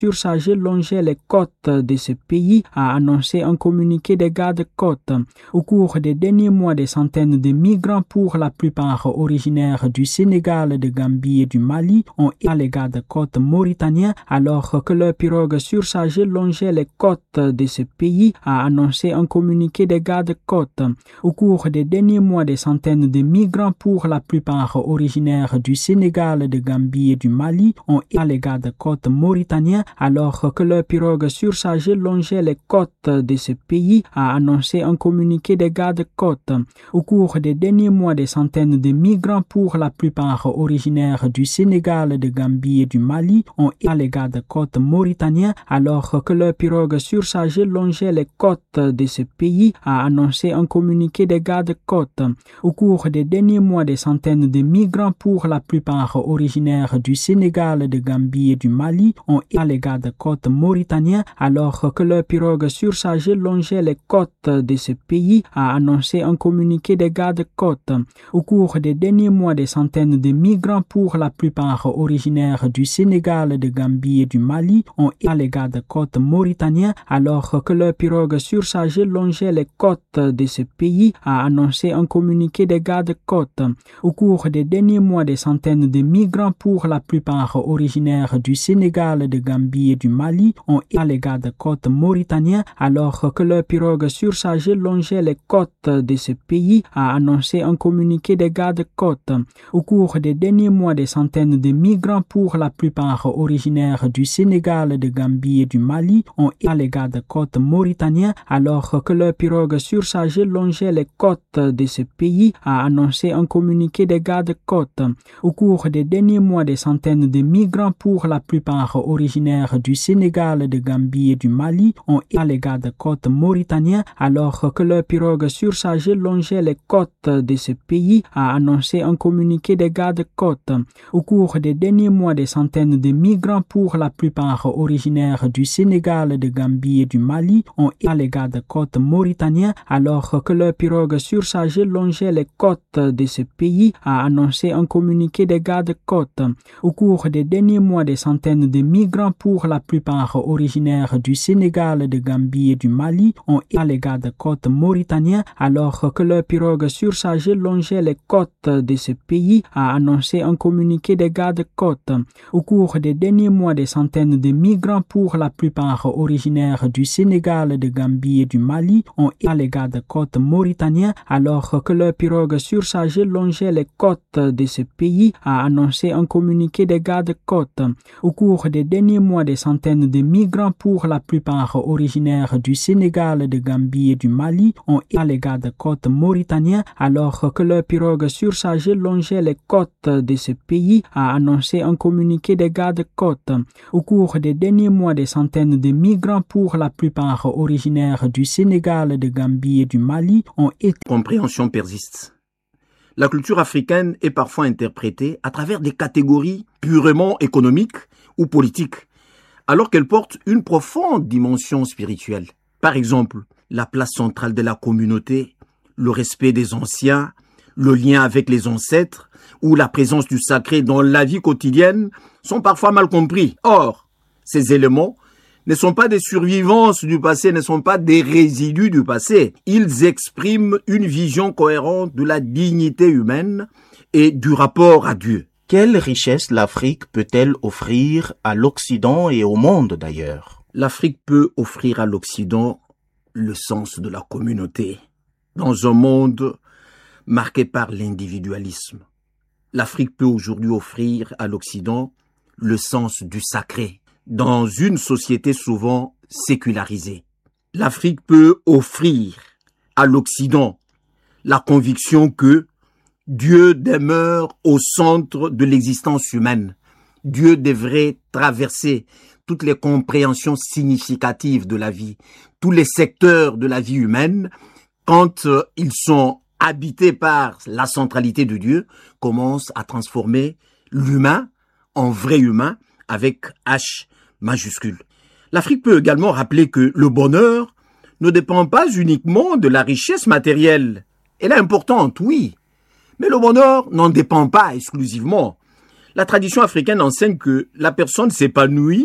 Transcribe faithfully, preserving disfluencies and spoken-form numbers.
surchargé longeait les côtes de ce pays, a annoncé un communiqué des gardes-côtes. Au cours des derniers mois, des centaines de migrants, pour la plupart originaires du Sénégal, de Gambie et du Mali, ont été les gardes-côtes mauritaniens alors que leur pirogue surchargée longeait les côtes de ce pays, a annoncé un communiqué des gardes-côtes. Au cours des derniers mois, des centaines de migrants, pour la plupart originaires du Sénégal, de Gambie et du Mali, ont été les gardes-côtes mauritaniens alors que leur pirogue surchargée longeait les côtes de ce pays, a annoncé un communiqué des gardes-côtes. Au cours des derniers mois, des centaines de migrants, pour la plupart originaires du Sénégal, de Gambie et du Mali, ont été les gardes-côtes mauritaniens alors que leur pirogue surchargée longeait les côtes de ce pays, a annoncé un communiqué des gardes-côtes. Au cours des derniers mois, des centaines de migrants, pour la plupart originaires du Sénégal, de Gambie et du Mali, ont été les gardes-côtes mauritaniens alors que leur pirogue surchargée longeait les côtes de ce pays, a annoncé un communiqué des gardes-côtes. Au cours des derniers mois, des centaines de migrants, pour la plupart originaires du Sénégal, de Gambie et du Mali, ont été les gardes-côtes mauritaniens alors que leur pirogue surchargée longeait les côtes de ce pays, a annoncé un communiqué des gardes-côtes. Au cours des derniers mois, des centaines de migrants, pour la plupart originaires du Sénégal, de Gambie et du Mali, ont été les gardes-côtes mauritaniens alors que leur pirogue surchargée longeait les côtes de ce pays, a annoncé un communiqué des gardes-côtes. Au cours des derniers mois, des centaines de migrants, pour la plupart originaires du Sénégal, de Gambie et du Mali, ont été les gardes-côtes mauritaniens alors que leur pirogue surchargée longeait les côtes de ce pays, a annoncé un communiqué des gardes-côtes. Au cours des derniers mois, des centaines de migrants, pour la plupart originaires du Sénégal, de Gambie et du Mali, ont été les gardes-côtes mauritaniens alors que leur pirogue surchargée longeait les côtes de ce pays, a annoncé un communiqué des gardes-côtes. Au cours des derniers mois, des centaines de migrants, pour la plupart originaires du Sénégal, de Gambie et du Mali, ont été les gardes-côtes mauritaniens alors que leur pirogue surchargée longeait les côtes de ce pays, a annoncé un communiqué des gardes-côtes. Au cours des derniers mois, des centaines de migrants, pour la plupart originaires du Sénégal, de Gambie et du Mali, ont été les gardes-côtes mauritaniens alors que leur pirogue surchargée longeait les côtes de ce pays, a annoncé un communiqué des gardes-côtes. Au cours des derniers mois, des centaines de migrants, pour la plupart originaires du Sénégal, de Gambie et du Mali, ont été les gardes-côtes mauritaniens alors que leur pirogue surchargée longeait les côtes de ce pays, a annoncé un communiqué des gardes-côtes. Au cours des derniers mois, des centaines de migrants, pour la plupart originaires du Sénégal, de Gambie et du Mali, ont été les gardes-côtes mauritaniens alors que leur pirogue surchargée longeait les côtes de ce pays, a annoncé un communiqué des gardes-côtes. Au cours des derniers mois, des centaines de migrants, pour la plupart originaires du Sénégal, de Gambie et du Mali, ont été... Compréhension persiste. La culture africaine est parfois interprétée à travers des catégories purement économiques ou politiques, alors qu'elle porte une profonde dimension spirituelle. Par exemple, la place centrale de la communauté, le respect des anciens, le lien avec les ancêtres ou la présence du sacré dans la vie quotidienne sont parfois mal compris. Or, ces éléments ne sont pas des survivances du passé, ne sont pas des résidus du passé. Ils expriment une vision cohérente de la dignité humaine et du rapport à Dieu. Quelle richesse l'Afrique peut-elle offrir à l'Occident et au monde d'ailleurs? L'Afrique peut offrir à l'Occident le sens de la communauté. Dans un monde marqué par l'individualisme, l'Afrique peut aujourd'hui offrir à l'Occident le sens du sacré. Dans une société souvent sécularisée, l'Afrique peut offrir à l'Occident la conviction que Dieu demeure au centre de l'existence humaine. Dieu devrait traverser toutes les compréhensions significatives de la vie, tous les secteurs de la vie humaine, quand euh, ils sont habités par la centralité de Dieu, commencent à transformer l'humain en vrai humain avec H majuscule. L'Afrique peut également rappeler que le bonheur ne dépend pas uniquement de la richesse matérielle. Elle est importante, oui, mais le bonheur n'en dépend pas exclusivement. La tradition africaine enseigne que la personne s'épanouit